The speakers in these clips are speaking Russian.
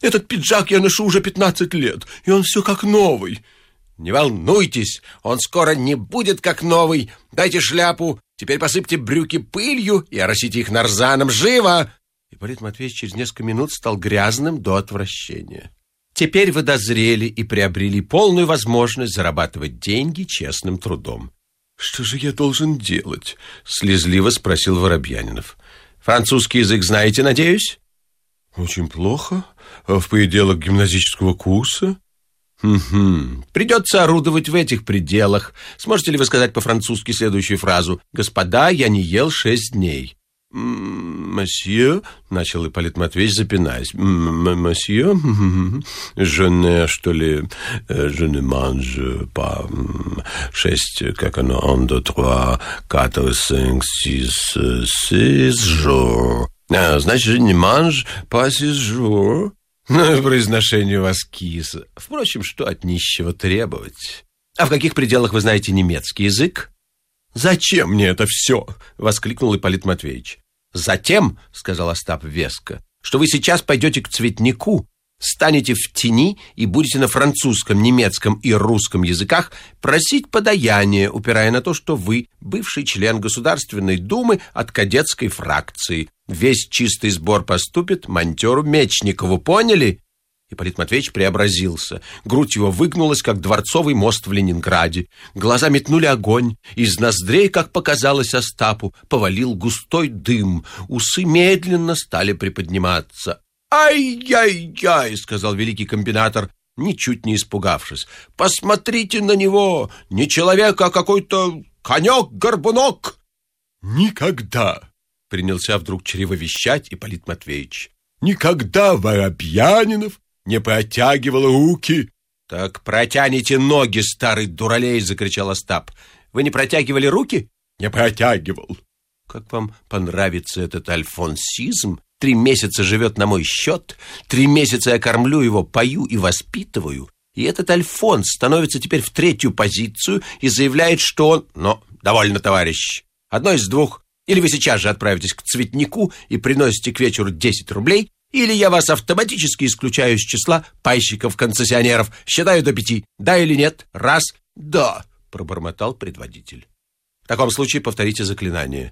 Этот пиджак я ношу уже 15 лет, и он все как новый». «Не волнуйтесь, он скоро не будет как новый. Дайте шляпу, теперь посыпьте брюки пылью и оросите их нарзаном. Живо!» Ипполит Матвеевич через несколько минут стал грязным до отвращения. «Теперь вы дозрели и приобрели полную возможность зарабатывать деньги честным трудом». «Что же я должен делать?» — слезливо спросил Воробьянинов. «Французский язык знаете, надеюсь?» «Очень плохо. В пределах гимназического курса». Придется орудовать в этих пределах. Сможете ли вы сказать по-французски следующую фразу? «Господа, я не ел 6 дней». «Мосье», — начал Ипполит Матвеевич, запинаясь. «Мосье, je ne mange pas 6, как оно, 1, 2, 3, 4, 5, 6 jours». Значит, je ne mange pas 6 jours. Произношение у вас кисло. Впрочем, что от нищего требовать? А в каких пределах вы знаете немецкий язык? «Зачем мне это все?» — воскликнул Ипполит Матвеевич. «Затем, — сказал Остап веско, — что вы сейчас пойдете к цветнику, станете в тени и будете на французском, немецком и русском языках просить подаяние, упирая на то, что вы бывший член Государственной Думы от кадетской фракции. Весь чистый сбор поступит монтеру Мечникову, поняли?» Ипполит Матвеевич преобразился. Грудь его выгнулась, как дворцовый мост в Ленинграде. Глаза метнули огонь. Из ноздрей, как показалось Остапу, повалил густой дым. Усы медленно стали приподниматься. «Ай-яй-яй!» — сказал великий комбинатор, ничуть не испугавшись. «Посмотрите на него! Не человек, а какой-то конек-горбунок!» «Никогда!» — принялся вдруг чревовещать Ипполит Матвеевич. «Никогда Воробьянинов не протягивал руки». «Так протяните ноги, старый дуралей!» — закричал Остап. «Вы не протягивали руки?» «Не протягивал». «Как вам понравится этот альфонсизм? 3 месяца живет на мой счет, 3 месяца я кормлю его, пою и воспитываю, и этот Альфонс становится теперь в 3-ю позицию и заявляет, что он... Но довольно, товарищ. Одно из двух. Или вы сейчас же отправитесь к цветнику и приносите к вечеру 10 рублей, или я вас автоматически исключаю из числа пайщиков-концессионеров. Считаю до 5. Да или нет? Раз. Да, пробормотал предводитель. В таком случае повторите заклинание.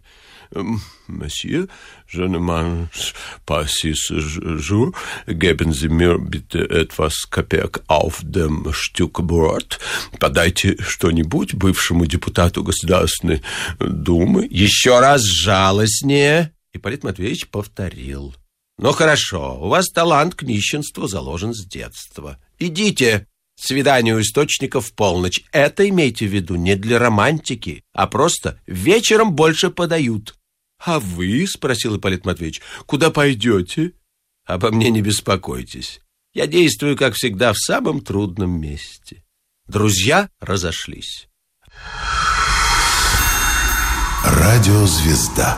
«Monsieur, je ne mange pas 6 jours. Geben Sie mir bitte etwas Gepäck auf dem Stück Brot». Подайте что-нибудь бывшему депутату Государственной Думы. Еще раз жалостнее. Ипполит Матвеевич повторил. «Ну хорошо, у вас талант к нищенству заложен с детства. Идите. Свидание у источников в полночь. Это имейте в виду не для романтики, а просто вечером больше подают». «А вы, — спросил Ипполит Матвеевич, — куда пойдете?» «Обо мне не беспокойтесь. Я действую, как всегда, в самом трудном месте». Друзья разошлись. Радиозвезда.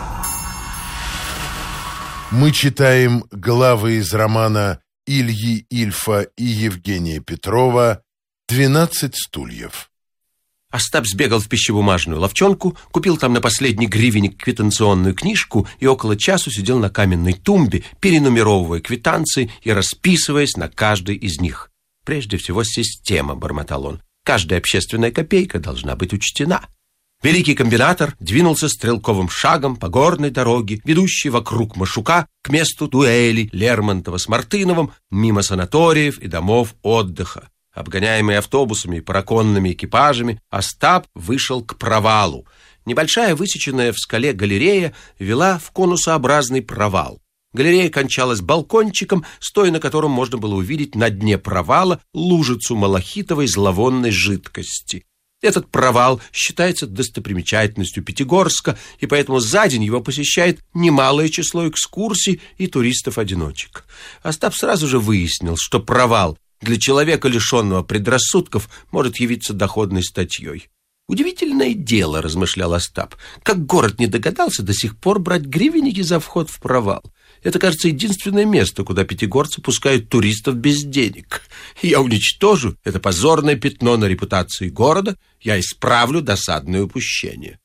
Мы читаем главы из романа Ильи Ильфа и Евгения Петрова «12 стульев». Остап сбегал в пищебумажную лавчонку, купил там на последний гривенник квитанционную книжку и около часу сидел на каменной тумбе, перенумеровывая квитанции и расписываясь на каждой из них. «Прежде всего система», — бормотал он. «Каждая общественная копейка должна быть учтена». Великий комбинатор двинулся стрелковым шагом по горной дороге, ведущей вокруг Машука к месту дуэли Лермонтова с Мартыновым, мимо санаториев и домов отдыха. Обгоняемый автобусами и параконными экипажами, Остап вышел к провалу. Небольшая высеченная в скале галерея вела в конусообразный провал. Галерея кончалась балкончиком, стоя на котором можно было увидеть на дне провала лужицу малахитовой зловонной жидкости. Этот провал считается достопримечательностью Пятигорска, и поэтому за день его посещает немалое число экскурсий и туристов-одиночек. Остап сразу же выяснил, что провал для человека, лишенного предрассудков, может явиться доходной статьей. «Удивительное дело, — размышлял Остап, — как город не догадался до сих пор брать гривенники за вход в провал. Это, кажется, единственное место, куда пятигорцы пускают туристов без денег. Я уничтожу это позорное пятно на репутации города, я исправлю досадное упущение».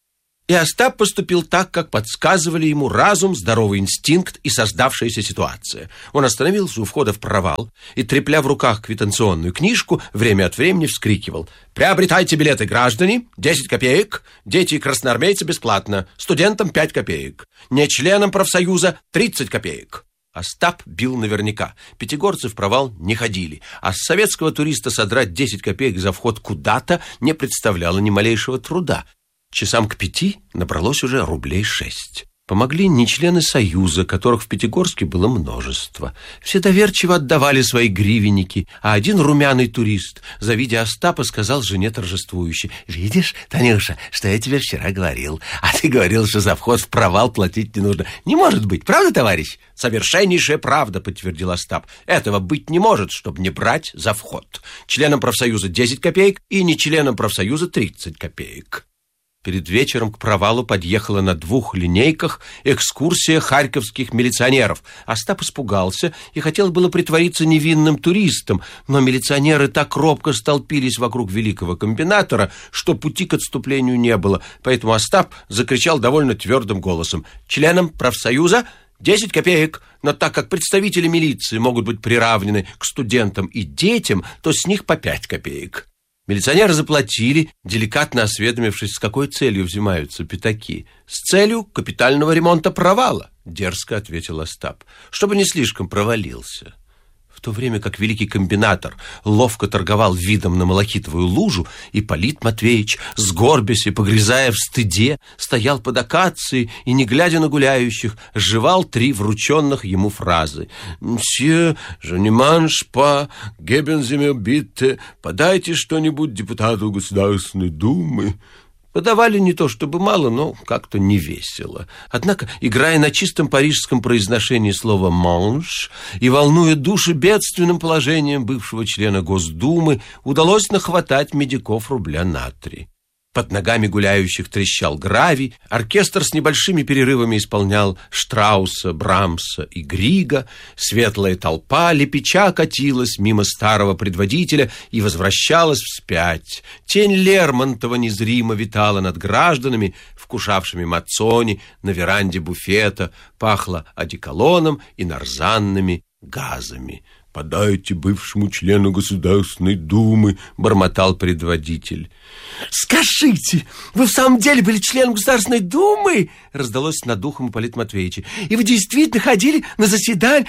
И Остап поступил так, как подсказывали ему разум, здоровый инстинкт и создавшаяся ситуация. Он остановился у входа в провал и, трепля в руках квитанционную книжку, время от времени вскрикивал: «Приобретайте билеты, граждане, 10 копеек, дети и красноармейцы бесплатно, студентам 5 копеек, не членам профсоюза 30 копеек». Остап бил наверняка. Пятигорцы в провал не ходили, а с советского туриста содрать 10 копеек за вход куда-то не представляло ни малейшего труда. Часам к 5 набралось уже рублей 6. Помогли не члены Союза, которых в Пятигорске было множество. Все доверчиво отдавали свои гривенники, а один румяный турист, завидя Остапа, сказал жене торжествующе: «Видишь, Танюша, что я тебе вчера говорил? А ты говорил, что за вход в провал платить не нужно. Не может быть, правда, товарищ?» «Совершеннейшая правда», — подтвердил Остап. «Этого быть не может, чтобы не брать за вход. Членам профсоюза 10 копеек и не членам профсоюза 30 копеек». Перед вечером к провалу подъехала на 2 линейках экскурсия харьковских милиционеров. Остап испугался и хотел было притвориться невинным туристом, но милиционеры так робко столпились вокруг великого комбинатора, что пути к отступлению не было. Поэтому Остап закричал довольно твердым голосом: «Членам профсоюза 10 копеек, но так как представители милиции могут быть приравнены к студентам и детям, то с них по 5 копеек». Милиционеры заплатили, деликатно осведомившись, с какой целью взимаются пятаки. «С целью капитального ремонта провала», — дерзко ответил Остап, «чтобы не слишком провалился». В то время как великий комбинатор ловко торговал видом на малахитовую лужу, Ипполит Матвеевич, сгорбясь и погрязая в стыде, стоял под акацией и, не глядя на гуляющих, жевал 3 врученных ему фразы: «Мсье, je ne mange pas, geben Sie mir bitte, подайте что-нибудь депутату Государственной Думы». Подавали не то чтобы мало, но как-то не весело. Однако, играя на чистом парижском произношении слова «манш» и волнуя души бедственным положением бывшего члена Госдумы, удалось нахватать медиков рубля на 3. Под ногами гуляющих трещал гравий, оркестр с небольшими перерывами исполнял Штрауса, Брамса и Грига, светлая толпа лепеча катилась мимо старого предводителя и возвращалась вспять. Тень Лермонтова незримо витала над гражданами, вкушавшими мацони на веранде буфета, пахло одеколоном и нарзанными газами. «Подайте бывшему члену Государственной Думы», — бормотал предводитель. «Скажите, вы в самом деле были членом Государственной Думы?» — раздалось над ухом Ипполита Матвеевича. «И вы действительно ходили на заседание?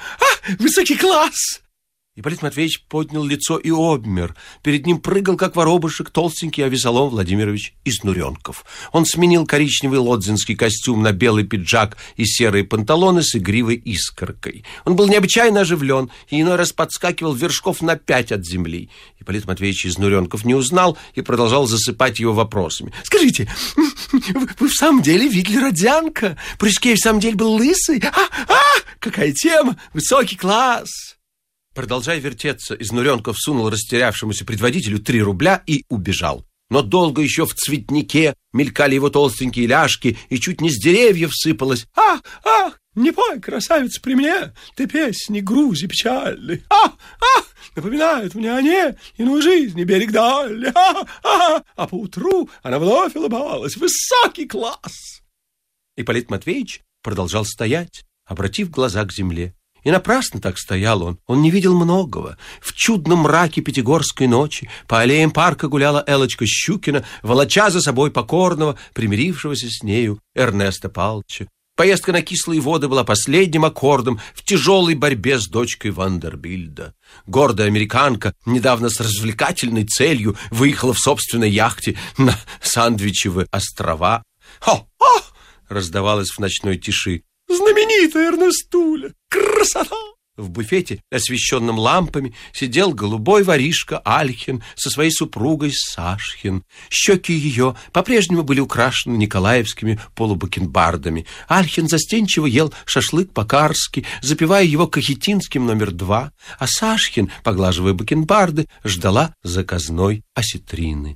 Высокий класс!» Ипполит Матвеевич поднял лицо и обмер. Перед ним прыгал, как воробушек, толстенький Авесолом Владимирович Изнуренков. Он сменил коричневый лодзинский костюм на белый пиджак и серые панталоны с игривой искоркой. Он был необычайно оживлен и иной раз подскакивал вершков на 5 от земли. Ипполит Матвеевич Изнуренков не узнал и продолжал засыпать его вопросами. «Скажите, вы в самом деле видели Родянко? Прыжкевич в самом деле был лысый? Какая тема! Высокий класс!» Продолжая вертеться, Изнуренков сунул растерявшемуся предводителю 3 рубля и убежал. Но долго еще в цветнике мелькали его толстенькие ляжки, и чуть не с деревьев сыпалось: не пой, красавица, при мне, ты песни грузи печальны. Напоминают мне о ней иную жизнь, берег дальний. А поутру она вновь улыбалась. Высокий класс!» Ипполит Матвеевич продолжал стоять, обратив глаза к земле. И напрасно так стоял он не видел многого. В чудном мраке пятигорской ночи по аллеям парка гуляла Элочка Щукина, волоча за собой покорного, примирившегося с нею Эрнеста Павловича. Поездка на кислые воды была последним аккордом в тяжелой борьбе с дочкой Вандербильда. Гордая американка недавно с развлекательной целью выехала в собственной яхте на Сандвичевы острова. «Хо-хо!» раздавалось в ночной тиши. «Знаменитая Эрнестуля! Красота!» В буфете, освещенном лампами, сидел голубой воришка Альхин со своей супругой Сашхин. Щеки ее по-прежнему были украшены николаевскими полубакенбардами. Альхин застенчиво ел шашлык по-карски, запивая его кахетинским номер 2, а Сашхин, поглаживая бакенбарды, ждала заказной осетрины.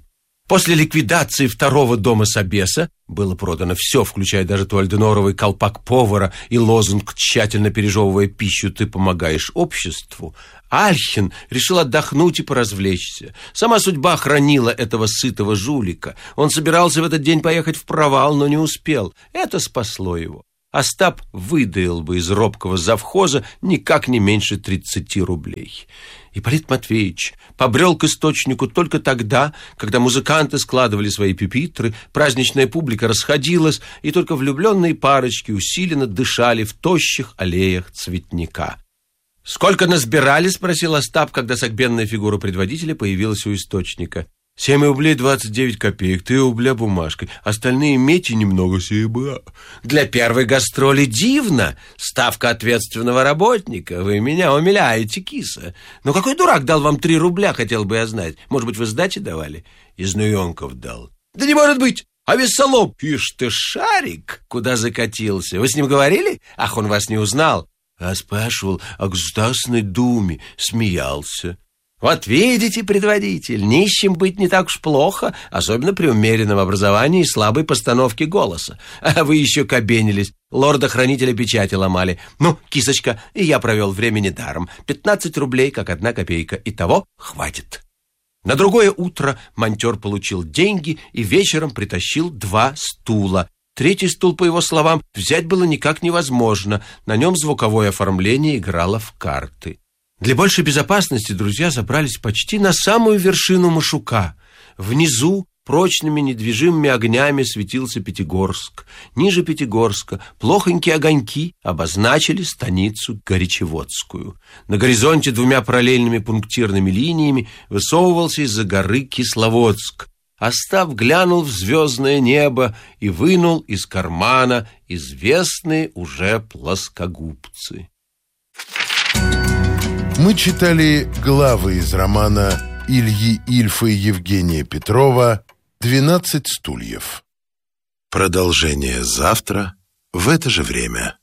После ликвидации второго дома Собеса было продано все, включая даже туальденоровый колпак повара и лозунг «Тщательно пережевывая пищу, ты помогаешь обществу». Альхен решил отдохнуть и поразвлечься. Сама судьба хранила этого сытого жулика. Он собирался в этот день поехать в провал, но не успел. Это спасло его. Остап выдаил бы из робкого завхоза никак не меньше 30 рублей. Ипполит Матвеевич побрел к источнику только тогда, когда музыканты складывали свои пюпитры, праздничная публика расходилась, и только влюбленные парочки усиленно дышали в тощих аллеях цветника. «Сколько насбирали?» — спросил Остап, когда согбенная фигура предводителя появилась у источника. 7 рублей 29 копеек, 3 рубля бумажкой. Остальные медь и немного серебра. Для первой гастроли дивно. Ставка ответственного работника. Вы меня умиляете, киса. Но какой дурак дал вам 3 рубля, хотел бы я знать. Может быть, вы сдачи давали? Из Нуенков дал. Да не может быть! А Весолоп, ишь ты, шарик, куда закатился? Вы с ним говорили? Ах, он вас не узнал. А спрашивал о Государственной Думе, смеялся. Вот видите, предводитель, нищим быть не так уж плохо, особенно при умеренном образовании и слабой постановке голоса. А вы еще кабенились, лорда-хранителя печати ломали. Ну, кисочка, и я провел время недаром. 15 рублей, как 1 копейка. Итого хватит. На другое утро монтер получил деньги и вечером притащил 2 стула. 3-й стул, по его словам, взять было никак невозможно. На нем звуковое оформление играло в карты. Для большей безопасности друзья забрались почти на самую вершину Машука. Внизу прочными недвижимыми огнями светился Пятигорск. Ниже Пятигорска плохонькие огоньки обозначили станицу Горячеводскую. На горизонте 2 параллельными пунктирными линиями высовывался из-за горы Кисловодск. Остап глянул в звездное небо и вынул из кармана известные уже плоскогубцы. Мы читали главы из романа Ильи Ильфа и Евгения Петрова «12 стульев». Продолжение завтра в это же время.